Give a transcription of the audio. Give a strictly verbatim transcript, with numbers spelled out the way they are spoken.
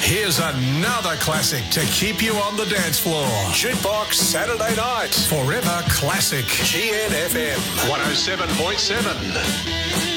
Here's another classic to keep you on the dance floor. Jukebox Saturday Night. Forever Classic. G N F M. one oh seven point seven.